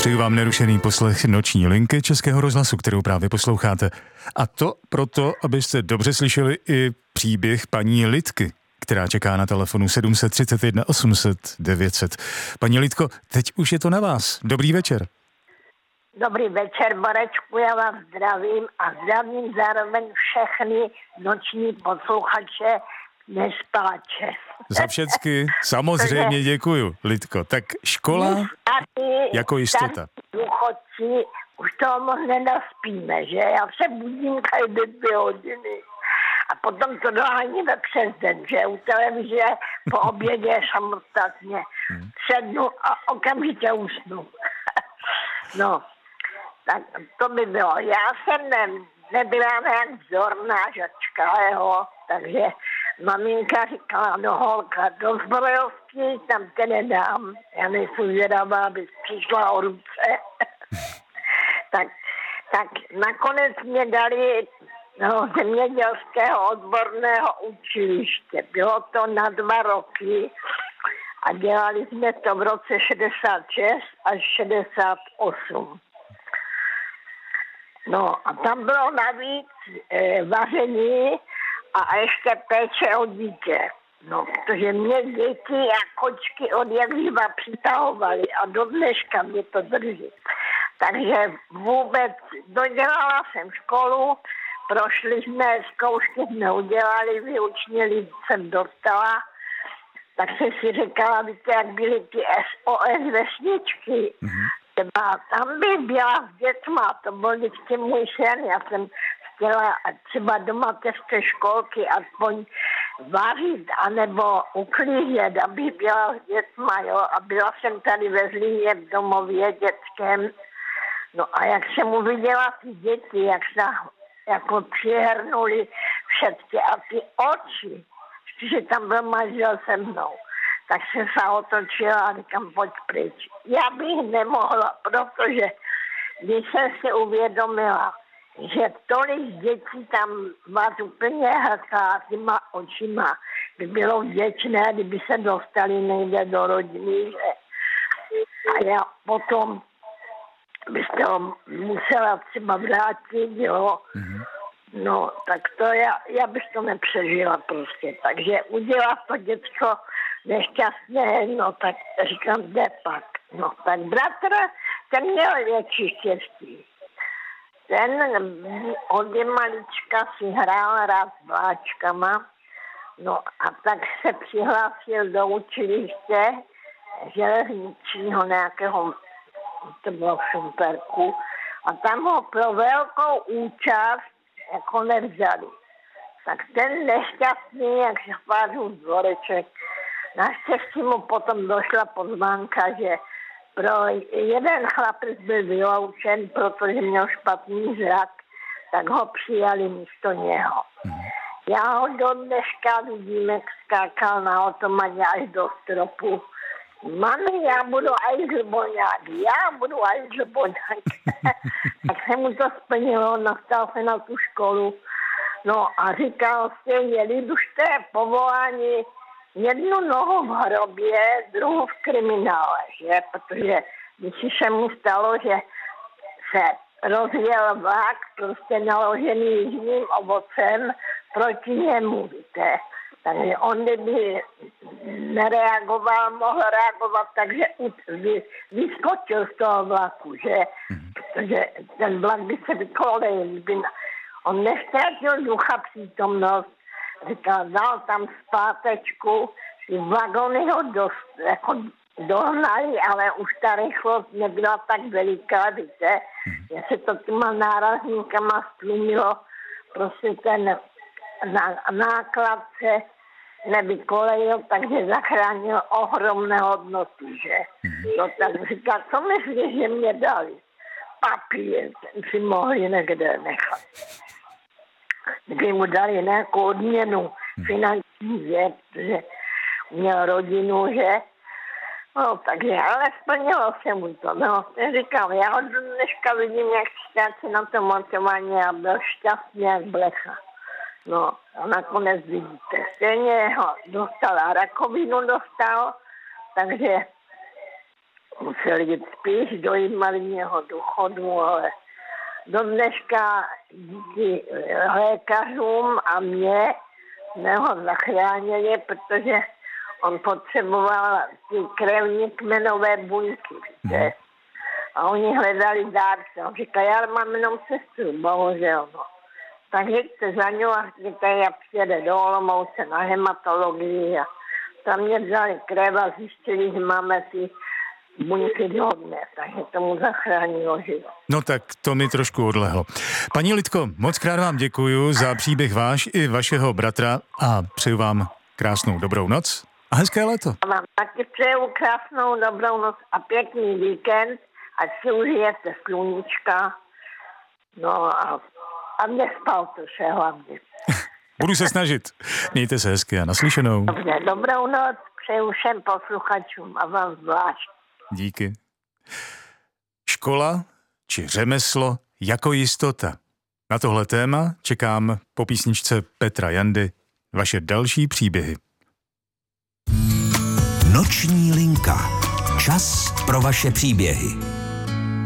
Přeju vám nerušený poslech noční linky Českého rozhlasu, kterou právě posloucháte. A to proto, abyste dobře slyšeli i příběh paní Lidky, která čeká na telefonu 731 800 900. Paní Lidko, teď už je to na vás. Dobrý večer. Dobrý večer, Borečku, já vás zdravím a zdravím zároveň všechny noční posluchače nespáče. Za všecky, samozřejmě děkuju, Lidko. Tak škola jako jistota. Důchodci, už toho moc nenaspíme, že? Já se budím každé 2 hodiny. A potom to dohání přes den, že? U televize po obědě samostatně. Sednu a okamžitě usnu. No, tak to by bylo. Já jsem nebyla nějak vzorná žačka, jo, takže maminka říkala, no holka, do zbrojovky tam tě nedám. Já nejsem zvědavá, abys přišla o ruce. tak nakonec mě dali do zemědělského odborného učiliště. Bylo to na 2 roky a dělali jsme to v roce 66 až 68. No a tam bylo navíc vaření a ještě péče o dítě. No, protože mě děti a kočky od jak živa přitahovaly a do dneška mě to drží. Takže vůbec dodělala jsem školu, prošli jsme, zkoušky jsme udělali, výuční list jsem dostala, tak jsem si říkala, víte, jak byly ty SOS vesničky. Třeba tam bych byla s dětma, to byl vždycky můj sen, já jsem chtěla třeba do mateřské školky aspoň vařit, anebo uklízet, abych byla s dětma, jo, a byla jsem tady ve Zlíně v domově dětském. No a jak jsem uviděla ty děti, jak se jako přihrnuli všetky a ty oči, že tam byl manžel se mnou, tak jsem se otočila a říkám, pojď pryč. Já bych nemohla, protože když jsem si uvědomila, že tolik dětí tam vás úplně hltá těma očima, by bylo vděčné, kdyby se dostali někde do rodiny, že? A já potom byste ho musela třeba vrátit, jo. No, tak to já bych to nepřežila prostě. Takže udělat to děcko nešťastné, no tak říkám, kde pak. No, tak bratr, ten měl větší štěstí. Ten od malička si hrál rád s vláčkama, no a tak se přihlásil do učiliště železničního nějakého, to bylo v Šumperku, a tam ho pro velkou účast jako nevzali. Tak ten nešťastný, jak se chválil Dvoreček, naštěstí mu potom došla pozvánka, že pro jeden chlapec byl vyloučen, protože měl špatný zrak, tak ho přijali místo něho. Já ho do dneška vidím, jak skákal na automatě až do stropu. Mami, já budu ajzlboňák. Tak se mu to splnilo, nastal se na tu školu. No a říkal si, měli už té povolání jednu nohu v hrobě, druhou v kriminále, že? Protože když se mu stalo, že se rozjel vlak, prostě naložený jižním ovocem proti němu, víte. Takže on kdyby nereagoval, mohl reagovat, takže vyskočil z toho vlaku, že? Protože ten vlak by se vykolejil. On neztratil ducha přítomnost, říkal, dal tam zpátečku, ty vagony ho jako dohnali, ale už ta rychlost nebyla tak veliká, víte, že se to těma nárazníkama stlumilo, prostě ten náklad se nevykolejil, takže zachránil ohromné hodnoty, že? No tak říká, co myslíš, že mě dali? Papír, ten si mohli někde nechat. Kdyby mu dali nějakou odměnu finanční, že měl rodinu, že? No, takže, ale splnilo se mu to, no. Říkám, já ho dneška vidím, jak šťastný na tom montování a byl šťastný jak blecha. No, a nakonec vidíte, stejně ho dostal a rakovinu dostal, takže musel jít spíš do invalidního důchodu, ale do dneška díky lékařům a mě jsme ho zachránili, protože on potřeboval ty krevní kmenové buňky, víte. A oni hledali dárce. On říká, já mám jenom sestru, bohužel, no. Tak jděte za ňou a říkáte, já přijede do Olomouce na hematologii a tam mě vzali krev a zjistili, že máme ty buňky vhodné, takže tomu zachránilo život. No tak to mi trošku odlehlo. Paní Lidko, moc krát vám děkuju za příběh váš i vašeho bratra a přeju vám krásnou dobrou noc a hezké léto. A vám taky přeju krásnou dobrou noc a pěkný víkend, ať si užijete sluníčka, no a nespal to se hlavně. Budu se snažit. Mějte se hezky a naslyšenou. Dobře, dobrou noc přeju všem posluchačům a vám zvlášť. Díky. Škola či řemeslo jako jistota. Na tohle téma čekám po písničce Petra Jandy vaše další příběhy. Noční linka. Čas pro vaše příběhy.